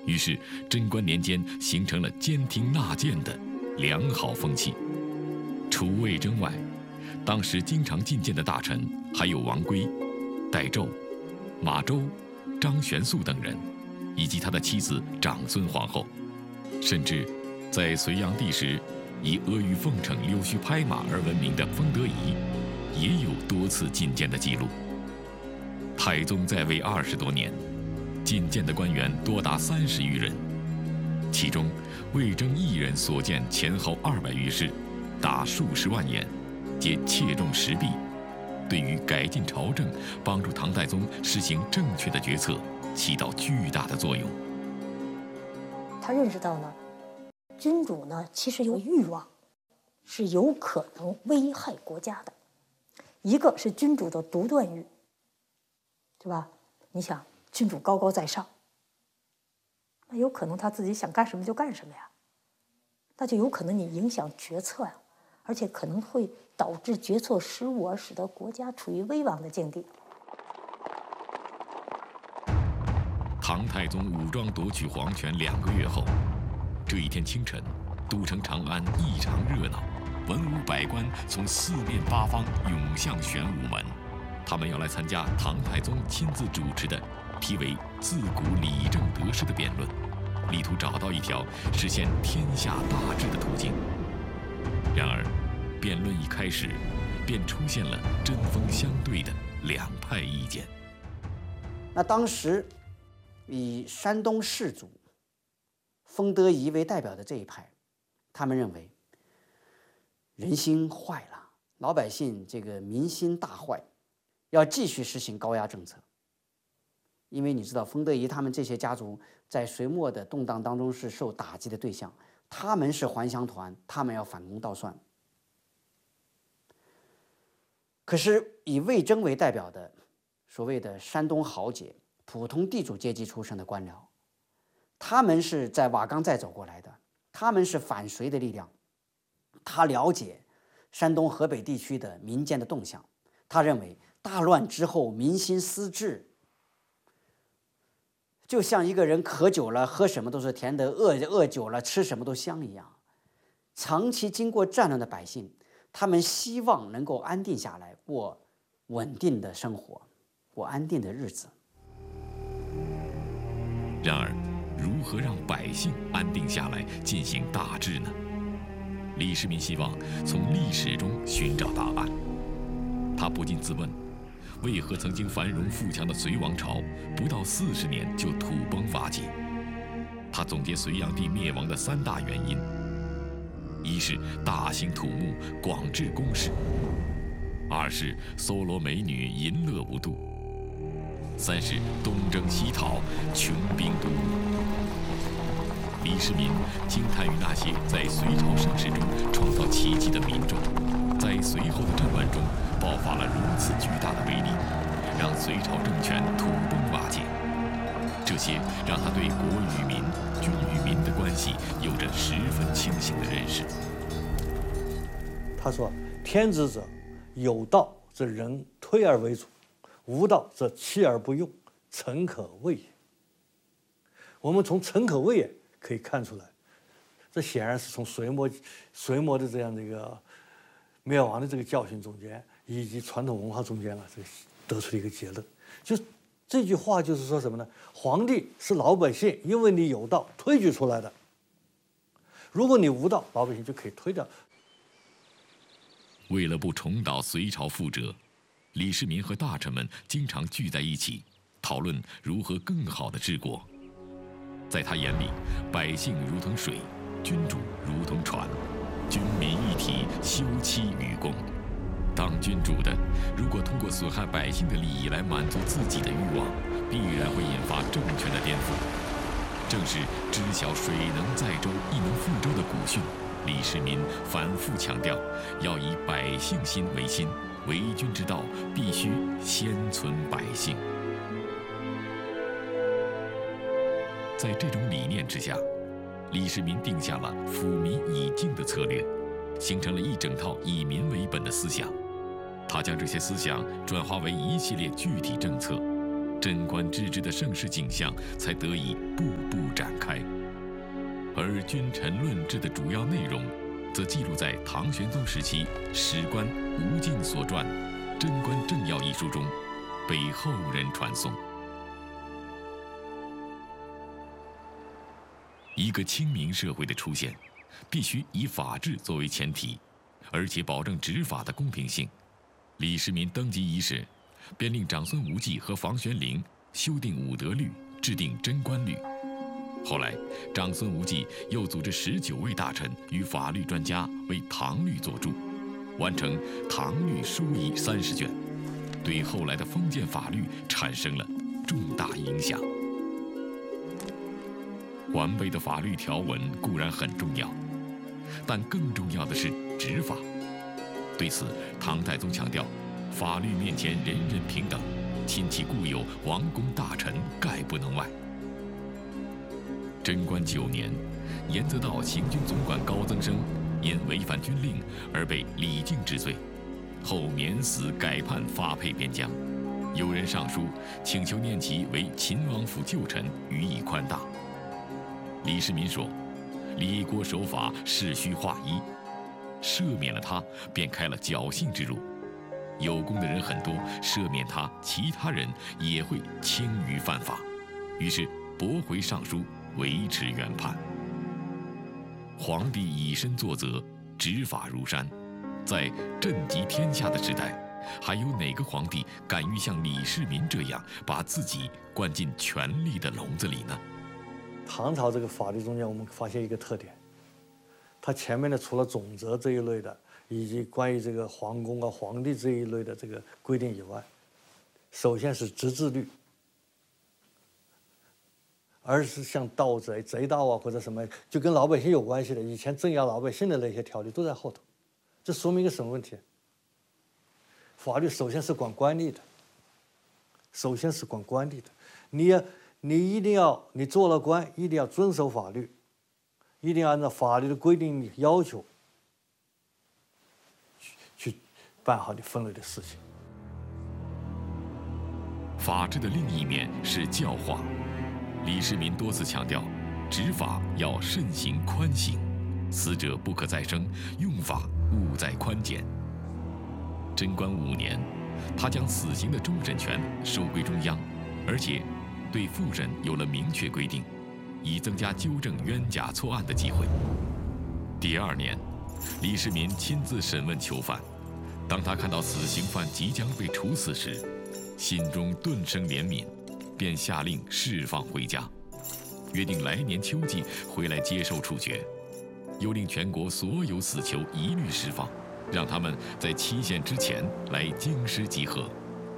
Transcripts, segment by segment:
于是贞观年间形成了监听纳谏的良好风气。除魏征外，当时经常进谏的大臣还有王圭、戴胄、马周、张玄素等人，以及他的妻子长孙皇后。甚至在隋炀帝时，以阿谀奉承、溜须拍马而闻名的封德仪，也有多次进谏的记录。太宗在位20多年，进谏的官员多达30余人，其中魏征一人所见前后200余事，达数十万言，皆切中时弊，对于改进朝政、帮助唐太宗实行正确的决策起到巨大的作用。 他认识到呢，君主呢其实有欲望，是有可能危害国家的。一个是君主的独断欲，对吧？你想，君主高高在上，那有可能他自己想干什么就干什么呀，那就有可能你影响决策呀，而且可能会导致决策失误，而使得国家处于危亡的境地。 唐太宗武装夺取皇权2个月后，这一天清晨，都城长安异常热闹，文武百官从4面8方涌向玄武门，他们要来参加唐太宗亲自主持的题为“自古理政得失”的辩论，力图找到一条实现天下大治的途径。然而，辩论一开始，便出现了针锋相对的2派意见。 那当时以山东士族封德仪为代表的这一派，他们认为人心坏了，老百姓这个民心大坏，要继续实行高压政策。因为你知道，封德仪他们这些家族在隋末的动荡当中是受打击的对象，他们是还乡团，他们要反攻倒算。可是以魏征为代表的所谓的山东豪杰、普通地主阶级出身的官僚，他们是在瓦岗寨走过来的，他们是反隋的力量，他了解山东河北地区的民间的动向，他认为大乱之后民心思治，就像一个人渴久了喝什么都是甜的，饿久了吃什么都香一样。长期经过战乱的百姓，他们希望能够安定下来，过稳定的生活，过安定的日子。 然而，如何让百姓安定下来，进行大治呢？李世民希望从历史中寻找答案。他不禁自问，为何曾经繁荣富强的隋王朝，不到40年就土崩瓦解？他总结隋炀帝灭亡的3大原因：一是大兴土木，广置宫室；二是搜罗美女，淫乐无度；三是东征西讨，穷兵黩武。李世民惊叹于那些在隋朝盛世中创造奇迹的民众，在随后的战乱中爆发了如此巨大的威力，让隋朝政权土崩瓦解。这些让他对国与民、君与民的关系有着十分清醒的认识。 他说：“天子者，有道则人推而为主，无道则弃而不用，诚可畏也。”我们从诚可畏也可以看出来，这显然是从隋末的这样的一个灭亡的这个教训中间，以及传统文化中间这得出的一个结论。就这句话就是说什么呢？皇帝是老百姓因为你有道推举出来的，如果你无道，老百姓就可以推掉。 为了不重蹈隋朝覆辙，李世民和大臣们经常聚在一起，讨论如何更好地治国。在他眼里，百姓如同水，君主如同船，军民一体，休戚与共。当君主的，如果通过损害百姓的利益来满足自己的欲望，必然会引发政权的颠覆。正是知晓水能载舟，亦能覆舟的古训，李世民反复强调，要以百姓心为心，为君之道必须先存百姓。在这种理念之下，李世民定下了抚民以敬的策略，形成了一整套以民为本的思想。他将这些思想转化为一系列具体政策，贞观之治的盛世景象才得以步步展开。 而君臣论治的主要内容，则记录在唐玄宗时期史官吴敬所传《贞观政要》一书中，被后人传颂。一个清明社会的出现，必须以法治作为前提，而且保证执法的公平性。李世民登基伊始，便令长孙无忌和房玄龄修订武德律，制定贞观律。后来，长孙无忌又组织19位大臣与法律专家为唐律作注，完成唐律书仪30卷，对后来的封建法律产生了重大影响。完备的法律条文固然很重要，但更重要的是执法。对此，唐太宗强调，法律面前人人平等，亲戚故友、王公大臣概不能外。贞观9年，严泽道行军总管高曾生因违反军令而被李靖治罪，后免死改判发配边疆。有人上书请求念其为秦王府旧臣，予以宽大。李世民说：“李国守法，事须划一。”赦免了他，便开了侥幸之路。有功的人很多，赦免他，其他人也会轻于犯法。于是驳回上书，维持原判。皇帝以身作则，执法如山。在震极天下的时代，还有哪个皇帝敢于像李世民这样，把自己关进权力的笼子里呢？ 唐朝这个法律中间，我们发现一个特点，它前面的除了总则这一类的，以及关于这个皇宫啊、皇帝这一类的这个规定以外，首先是直制律，而是像盗贼、贼盗啊或者什么，就跟老百姓有关系的，以前镇压老百姓的那些条例都在后头。这说明一个什么问题？法律首先是管官吏的，首先是管官吏的，你一定要，你做了官，一定要遵守法律，一定要按照法律的规定要求去办好你分内的事情。 法治的另一面是教化。李世民多次强调，执法要慎行宽刑，死者不可再生，用法务在宽简。贞观5年，他将死刑的终审权收归中央，而且对复审有了明确规定，以增加纠正冤假错案的机会。第2年，李世民亲自审问囚犯，当他看到死刑犯即将被处死时，心中顿生怜悯，便下令释放回家，约定来年秋季回来接受处决，又令全国所有死囚一律释放，让他们在期限之前来京师集合。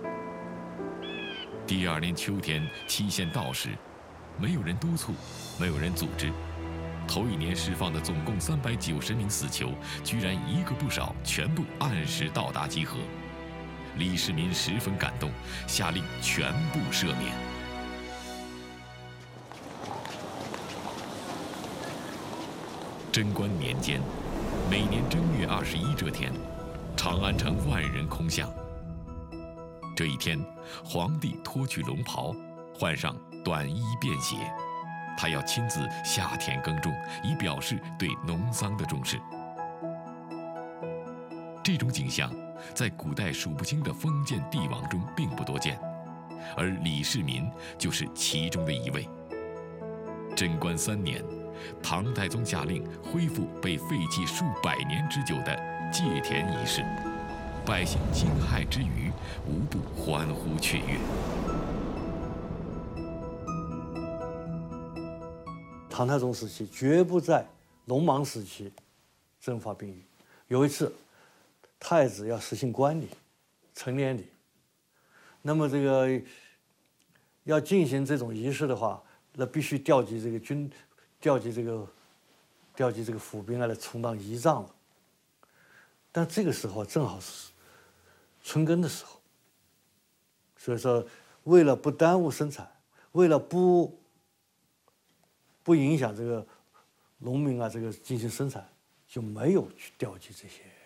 第2年秋天，期限到时，没有人督促，没有人组织。头1年释放的总共390名死囚，居然一个不少，全部按时到达集合。李世民十分感动，下令全部赦免。贞观年间，每年正月21这天，长安城万人空巷。这一天，皇帝脱去龙袍，换上短衣便鞋，他要亲自下田耕种，以表示对农桑的重视。这种景象在古代数不清的封建帝王中并不多见，而李世民就是其中的一位。贞观3年，唐太宗下令恢复被废弃数百年之久的借田仪式，百姓惊骇之余，无不欢呼雀跃。 唐太宗时期绝不在农忙时期征发兵役。有一次，太子要实行冠礼、成年礼，那么这个要进行这种仪式的话，那必须调集这个府兵来充当仪仗了。但这个时候正好是春耕的时候，所以说为了不耽误生产，为了不影响这个农民啊这个进行生产，就没有去调集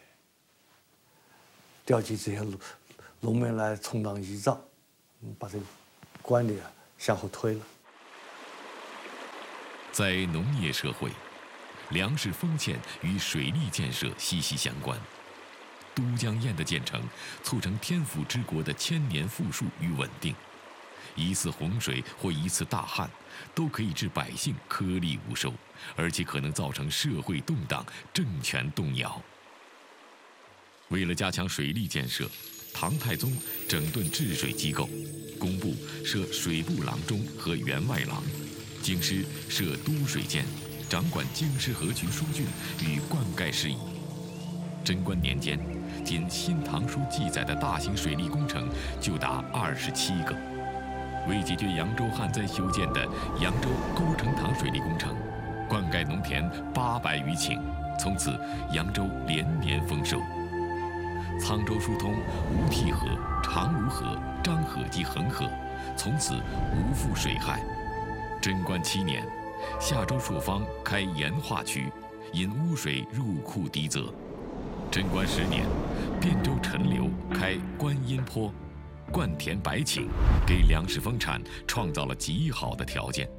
这些农民来充当仪仗，把这个官礼啊向后推了。 在农业社会，粮食丰沛与水利建设息息相关。都江堰的建成，促成天府之国的千年富庶与稳定。一次洪水或一次大旱，都可以致百姓颗粒无收，而且可能造成社会动荡、政权动摇。为了加强水利建设，唐太宗整顿治水机构，工部设水部郎中和员外郎，京师设都水监，掌管京师河渠疏浚与灌溉事宜。贞观年间，仅《新唐书》记载的大型水利工程就达27个。为解决扬州旱灾修建的扬州沟成塘水利工程，灌溉农田800余顷，从此扬州连年丰收。沧州疏通吴滌河、长芦河、漳河及恒河，从此无复水害。贞观7年，夏州朔方开盐化渠，引污水入库滴泽。贞观10年，汴州陈留开观音坡，灌田100顷，给粮食丰产创造了极好的条件。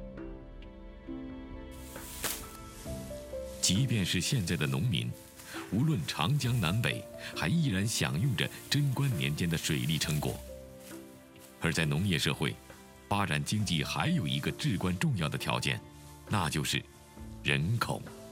即便是现在的农民，无论长江南北，还依然享用着贞观年间的水利成果。而在农业社会，发展经济还有一个至关重要的条件，那就是人口。